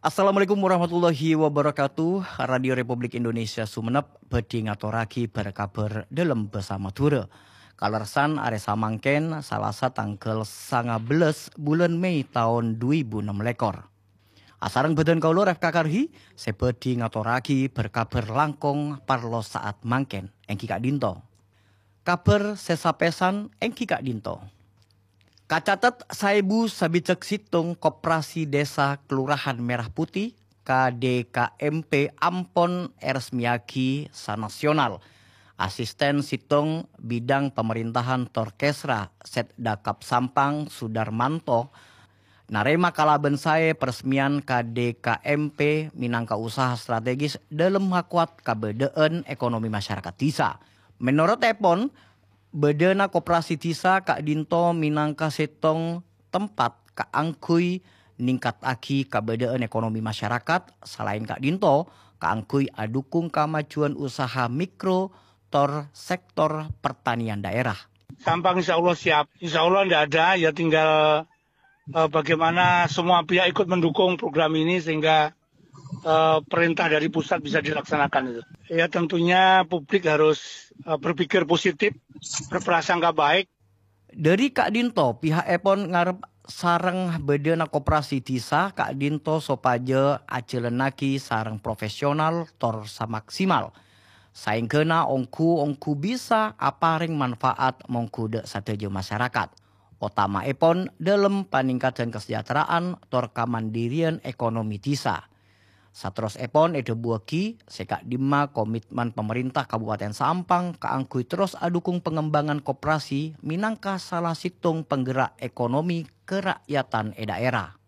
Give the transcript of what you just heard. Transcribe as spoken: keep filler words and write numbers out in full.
Assalamualaikum warahmatullahi wabarakatuh. Radio Republik Indonesia Sumenep bedi ngaturake berkabar dalam bersama Tura. Kalersan are samangken Salasa tanggal sembilan belas bulan Mei tahun dua ribu enam lekor. Asareng badan kaula ref kakarhi sebedi ngaturake berkabar langkung parlo saat mangken engki Kak Dinto. Kabar sesapesan engki Kak Dinto. Kacatet saibu sabicek situng Koperasi Desa Kelurahan Merah Putih K D K M P Ampon Eresmiaki Sanasional. Asisten situng bidang pemerintahan Torkesra Setdakap Sampang Sudarmanto narema kalaben sae peresmian K D K M P minangka usaha strategis dalam hakuat kabedeen ekonomi masyarakat desa. Menurut Epon, Bedena Koperasi Desa Kak Dinto minangka setong tempat kaangkuy ningkat aki kabedaan ekonomi masyarakat. Selain Kak Dinto, kaangkuy adukung kemajuan usaha mikro tor sektor pertanian daerah. Sampang insya Allah siap, insya Allah tidak ada, ya tinggal uh, bagaimana semua pihak ikut mendukung program ini sehingga uh, perintah dari pusat bisa dilaksanakan itu. Ya tentunya publik harus uh, berpikir positif, berprasangka baik. Dari Kak Dinto, pihak Epon ngarep sareng bedena koperasi desa Kak Dinto sopaja acelenaki sareng profesional tor samaksimal. Saingkeuna ongku-ongku bisa aparing manfaat mongku dek satejo masyarakat. Utama Epon dalam peningkatan kesejahteraan tor kamandirian ekonomi desa. Satros Epon edo buaki sekak dima komitmen pemerintah Kabupaten Sampang kaangkui terus adukung pengembangan koperasi minangka salah situng penggerak ekonomi kerakyatan e daerah.